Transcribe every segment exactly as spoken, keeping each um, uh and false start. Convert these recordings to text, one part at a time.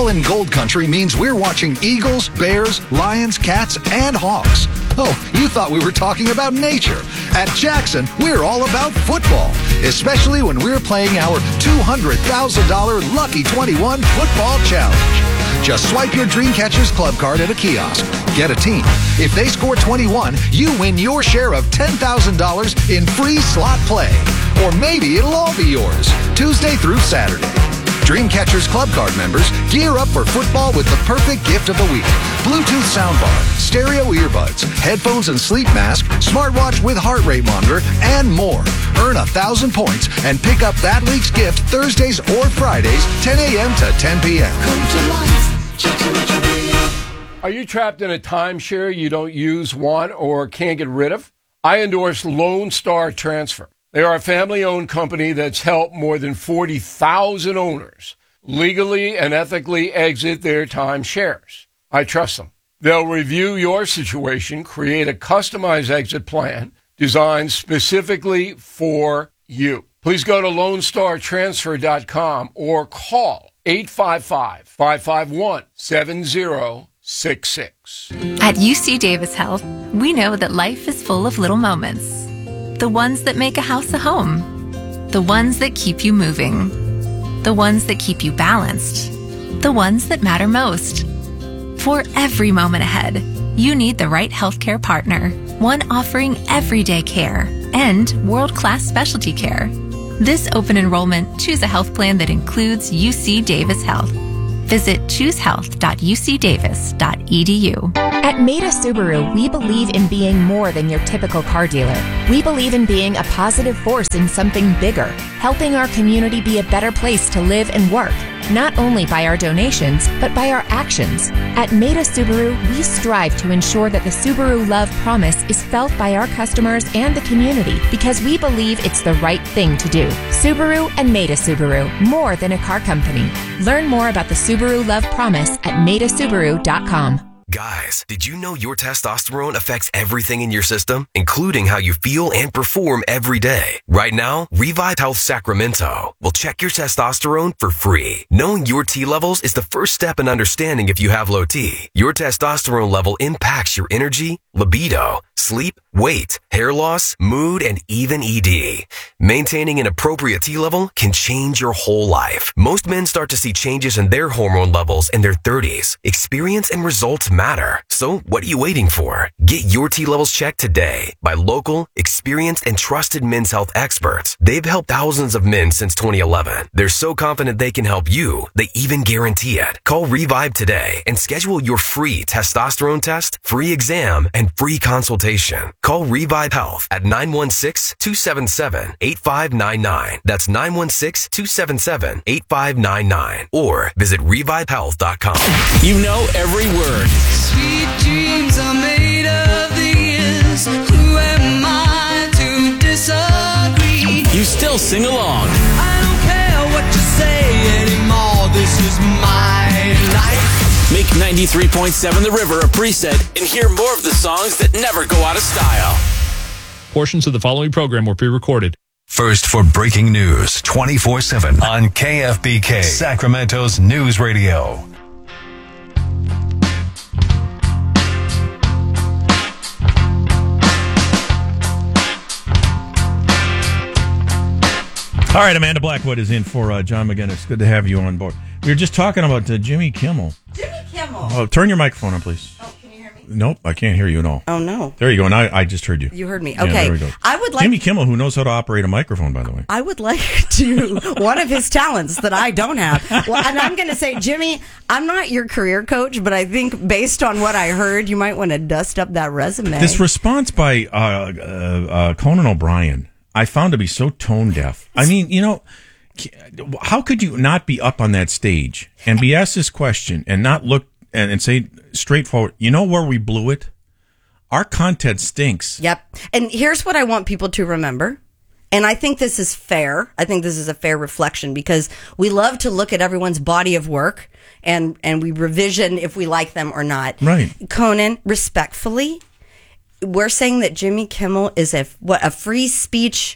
Football in Gold Country means we're watching Eagles, Bears, Lions, Cats, and Hawks. Oh, you thought we were talking about nature. At Jackson, we're all about football, especially when we're playing our two hundred thousand dollars Lucky twenty-one Football Challenge. Just swipe your Dreamcatchers Club card at a kiosk. Get a team. If they score twenty-one, you win your share of ten thousand dollars in free slot play. Or maybe it'll all be yours, Tuesday through Saturday. Dreamcatchers Club Card members, gear up for football with the perfect gift of the week. Bluetooth soundbar, stereo earbuds, headphones and sleep mask, smartwatch with heart rate monitor, and more. Earn a thousand points and pick up that week's gift Thursdays or Fridays, ten a.m. to ten p.m. Come to life, Jackson Metro. Are you trapped in a timeshare you don't use, want, or can't get rid of? I endorse Lone Star Transfer. They are a family-owned company that's helped more than forty thousand owners legally and ethically exit their timeshares. I trust them. They'll review your situation, create a customized exit plan designed specifically for you. Please go to lone star transfer dot com or call eight five five, five five one, seven zero six six. At U C Davis Health, we know that life is full of little moments. The ones that make a house a home. The ones that keep you moving. The ones that keep you balanced. The ones that matter most. For every moment ahead, you need the right healthcare partner. One offering everyday care and world-class specialty care. This open enrollment, choose a health plan that includes U C Davis Health. Visit choose health dot u c davis dot e d u. At Maida Subaru, we believe in being more than your typical car dealer. We believe in being a positive force in something bigger, helping our community be a better place to live and work, not only by our donations, but by our actions. At Maida Subaru, we strive to ensure that the Subaru Love Promise is felt by our customers and the community because we believe it's the right thing to do. Subaru and Maida Subaru, more than a car company. Learn more about the Subaru Love Promise at maida subaru dot com. Guys, did you know your testosterone affects everything in your system, including how you feel and perform every day? Right now, Revive Health Sacramento will check your testosterone for free. Knowing your T levels is the first step in understanding if you have low T. Your testosterone level impacts your energy, libido, sleep, weight, hair loss, mood, and even E D. Maintaining an appropriate T level can change your whole life. Most men start to see changes in their hormone levels in their thirties. Experience and results matter. So what are you waiting for? Get your T levels checked today by local, experienced, and trusted men's health experts. They've helped thousands of men since twenty eleven. They're so confident they can help you, they even guarantee it. Call Revive today and schedule your free testosterone test, free exam, and free consultation. Call Revive Health at nine one six, two seven seven, eight five nine nine. That's nine one six, two seven seven, eight five nine nine. Or visit revive health dot com. You know every word. Sweet dreams are made of these. Who am I to disagree? You still sing along. I don't care what you say anymore. This is my life. Make ninety-three point seven The River a preset and hear more of the songs that never go out of style. Portions of the following program were pre-recorded. First for breaking news twenty-four seven on K F B K, Sacramento's News Radio. All right, Amanda Blackwood is in for uh, John McGinnis. Good to have you on board. We were just talking about uh, Jimmy Kimmel. Jimmy Kimmel. Oh, turn your microphone on, please. Oh, can you hear me? Nope, I can't hear you at all. Oh, no. There you go. Now I just heard you. You heard me. Yeah, Okay. there we go. I would like Jimmy Kimmel, who knows how to operate a microphone, by the way. I would like to, one of his talents that I don't have. Well, and I'm going to say, Jimmy, I'm not your career coach, but I think based on what I heard, you might want to dust up that resume. This response by uh, uh, uh, Conan O'Brien, I found to be so tone deaf. I mean, you know, how could you not be up on that stage and be asked this question and not look and, and say straightforward, you know where we blew it? Our content stinks. Yep. And here's what I want people to remember. And I think this is fair. I think this is a fair reflection because we love to look at everyone's body of work and, and we revision if we like them or not. Right. Conan, respectfully, we're saying that Jimmy Kimmel is a what a free speech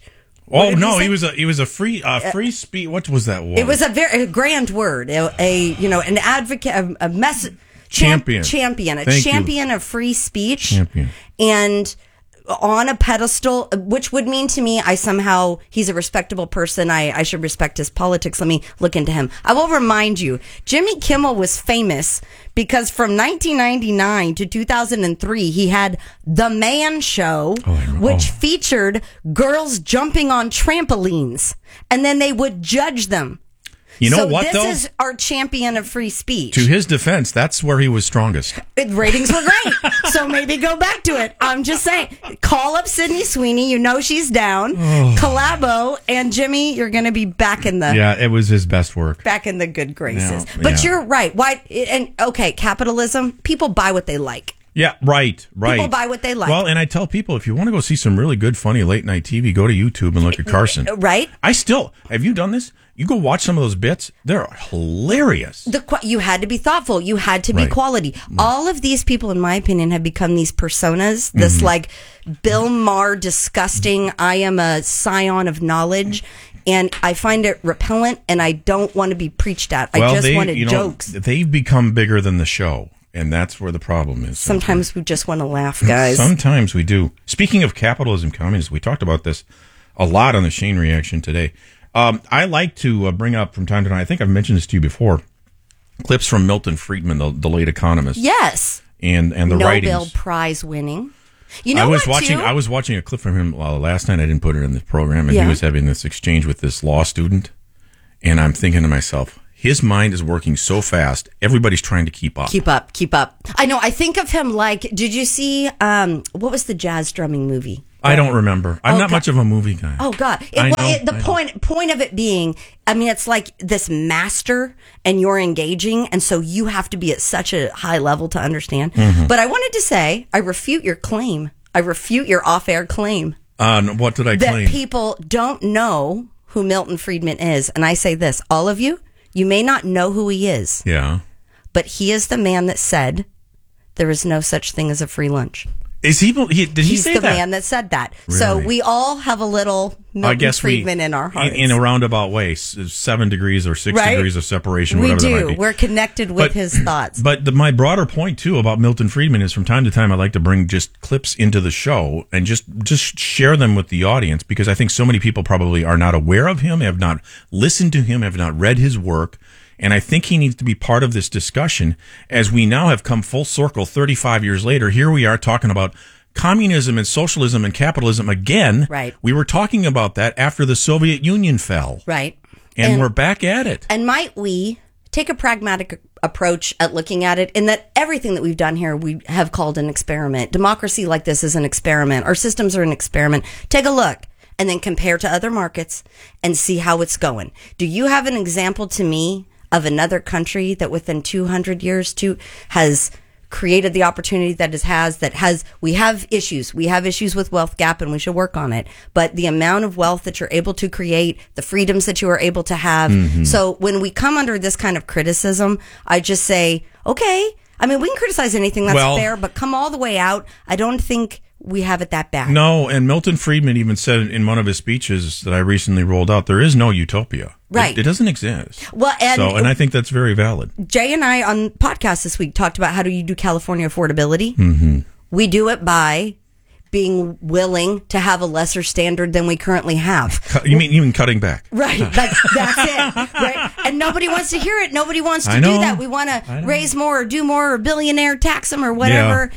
What Oh did no, say? he was a he was a free uh, free speech. What was that word? It was a very a grand word. A, a you know an advocate, a, a mess champ- Champion. champion, a Thank you. champion of free speech, Champion. and on a pedestal, which would mean to me, I somehow he's a respectable person. I, I should respect his politics. Let me look into him. I will remind you, Jimmy Kimmel was famous because from nineteen ninety-nine to two thousand three, he had The Man Show, Oh, I know. which Oh. featured girls jumping on trampolines, and then they would judge them. You know so what, this though? is our champion of free speech. To his defense, that's where he was strongest. It- ratings were great, so maybe go back to it. I'm just saying, call up Sydney Sweeney. You know she's down. Oh. Collabo and Jimmy, you're going to be back in the Yeah, it was his best work. back in the good graces. Yeah, but yeah. you're right. Why? And okay, capitalism. People buy what they like. Yeah, right, right. People buy what they like. Well, and I tell people, if you want to go see some really good, funny late night T V, go to YouTube and look at Carson. Right? I still, have you done this? You go watch some of those bits. They're hilarious. The qu- you had to be thoughtful. You had to be Right. quality. All of these people, in my opinion, have become these personas. This Mm-hmm. like Bill Maher, disgusting. I am a scion of knowledge, and I find it repellent. And I don't want to be preached at. I well, just they, wanted you know, jokes. They've become bigger than the show, and that's where the problem is. Sometimes we just want to laugh, guys. Sometimes we do. Speaking of capitalism, communism, we talked about this a lot on the Shane Reaction today. Um, I like to uh, bring up from time to time, I think I've mentioned this to you before, clips from Milton Friedman, the, the late economist. Yes, And, and the Nobel writings. Prize winning. You know I was what, watching. too? I was watching a clip from him uh, last night. I didn't put it in the program, and Yeah. he was having this exchange with this law student. And I'm thinking to myself, his mind is working so fast. Everybody's trying to keep up. Keep up, keep up. I know. I think of him like. Did you see? Um, what was the jazz drumming movie? I don't remember. I'm Oh, not God. much of a movie guy. Oh God! It, I well, know, it, the I know. point point of it being, I mean, it's like this master, and you're engaging, and so you have to be at such a high level to understand. Mm-hmm. But I wanted to say, I refute your claim. I refute your off-air claim Uh, what did I that claim? people don't know who Milton Friedman is. And I say this: all of you, you may not know who he is, yeah. but he is the man that said there is no such thing as a free lunch. Is he? he did he He's say the that? man that said that. So Really? we all have a little Milton I guess Friedman we, in our hearts. in, in a roundabout way, s- seven degrees or six Right? degrees of separation. we whatever that do. might be. We're connected with But- his thoughts. But the, my broader point too about Milton Friedman is from time to time I like to bring just clips into the show and just just share them with the audience because I think so many people probably are not aware of him, have not listened to him, have not read his work. And I think he needs to be part of this discussion as we now have come full circle thirty-five years later. Here we are talking about communism and socialism and capitalism again. Right. We were talking about that after the Soviet Union fell. right. And, And- we're back at it. And might we take a pragmatic approach at looking at it in that everything that we've done here we have called an experiment. Democracy like this is an experiment. Our systems are an experiment. Take a look and then compare to other markets and see how it's going. Do you have an example to me of another country that within two hundred years to has created the opportunity that it has, that has, we have issues. We have issues with wealth gap and we should work on it. But the amount of wealth that you're able to create, the freedoms that you are able to have. Mm-hmm. So when we come under this kind of criticism, I just say, okay, I mean, we can criticize anything that's Well- fair, but come all the way out. I don't think we have it that bad. No, and Milton Friedman even said in one of his speeches that I recently rolled out, there is no utopia. Right. It, it doesn't exist. Well, and- so, and I think that's very valid. Jay and I on podcast this week talked about how do you do California affordability. Mm-hmm. We do it by being willing to have a lesser standard than we currently have. Cut- You mean you mean cutting back? Right. That, that's it. Right. And nobody wants to hear it. Nobody wants to I do know. that. We want I to know. raise more or do more or billionaire tax them or whatever.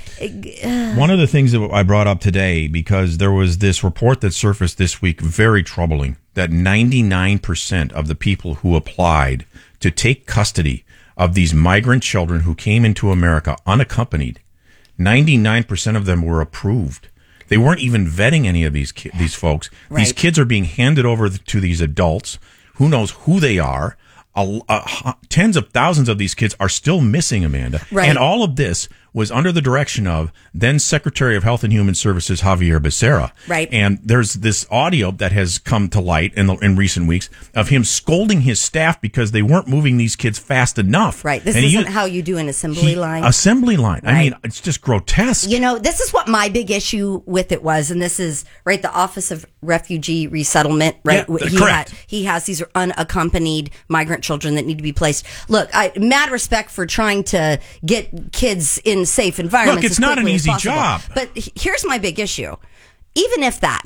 One of the things that I brought up today, because there was this report that surfaced this week, very troubling, that ninety-nine percent of the people who applied to take custody of these migrant children who came into America unaccompanied, ninety-nine percent of them were approved. They weren't even vetting any of these ki- these folks. These Right. kids are being handed over to these adults. Who knows who they are? A, a, tens of thousands of these kids are still missing, Amanda. Right. And all of this was under the direction of then Secretary of Health and Human Services Javier Becerra. Right. And there's this audio that has come to light in the, in recent weeks of him scolding his staff because they weren't moving these kids fast enough. Right. This And he- isn't how you do an assembly he- line. Assembly line. I Right. mean, it's just grotesque. You know, this is what my big issue with it was, and this is right. The Office of Refugee Resettlement, right? Yeah, he correct. ha- he has these are unaccompanied migrant children that need to be placed. Look, I mad respect for trying to get kids in safe environments. Look, it's as not an quickly as easy possible. job. But h- here's my big issue: even if that,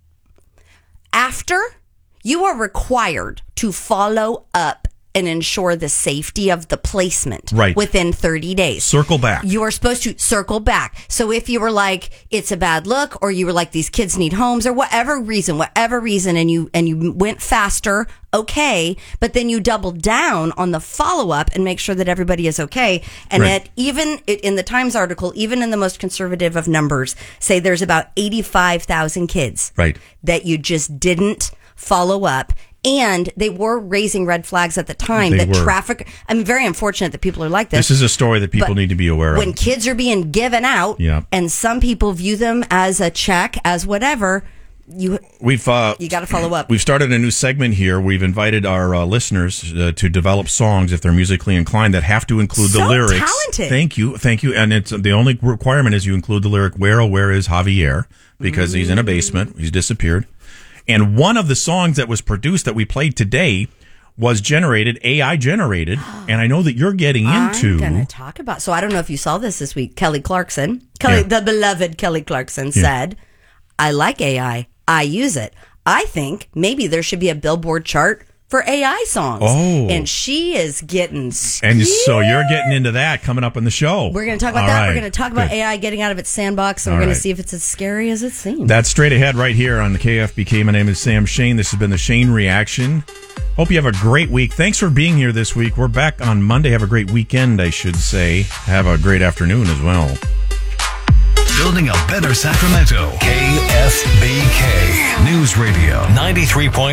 after you are required to follow up and ensure the safety of the placement Right. within thirty days. Circle back. You are supposed to circle back. So if you were like, it's a bad look, or you were like, these kids need homes, or whatever reason, whatever reason, and you, and you went faster, okay, but then you doubled down on the follow up and make sure that everybody is okay. And Right. at even it- in the Times article, even in the most conservative of numbers, say there's about eighty-five thousand kids Right. that you just didn't follow up. And they were raising red flags at the time They that were. traffic. I'm very unfortunate that people are like this. This is a story that people But need to be aware when of. kids are being given out, Yeah. and some people view them as a check, as whatever, you We've uh, you got to follow up. We've started a new segment here. We've invited our uh, listeners uh, to develop songs, if they're musically inclined, that have to include the So lyrics. talented. Thank you, thank you. And it's the only requirement is you include the lyric "Where oh where is Javier?" because he's in a basement, he's disappeared. And one of the songs that was produced that we played today was generated, A I generated, and I know that you're getting into. I'm going to talk about. So I don't know if you saw this this week. Kelly Clarkson, Kelly, Yeah. the beloved Kelly Clarkson, Yeah. said, "I like A I. I use it. I think maybe there should be a Billboard chart for A I songs." Oh. And she is getting. And so you're getting into that coming up in the show. We're going to talk about All that. right. We're going to talk about Good. A I getting out of its sandbox, and All we're going right. to see if it's as scary as it seems. That's straight ahead right here on the K F B K. My name is Sam Shane. This has been the Shane Reaction. Hope you have a great week. Thanks for being here this week. We're back on Monday. Have a great weekend, I should say. Have a great afternoon as well. Building a better Sacramento. K F B K News Radio ninety-three point